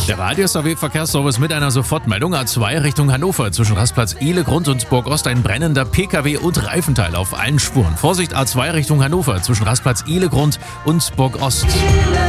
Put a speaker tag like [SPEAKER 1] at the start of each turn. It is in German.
[SPEAKER 1] Der Radio-SAW-Verkehrsservice mit einer Sofortmeldung. A2 Richtung Hannover zwischen Rastplatz Ihlegrund und Burgost ein brennender PKW und Reifenteil auf allen Spuren. Vorsicht, A2 Richtung Hannover zwischen Rastplatz Ihlegrund und Burgost.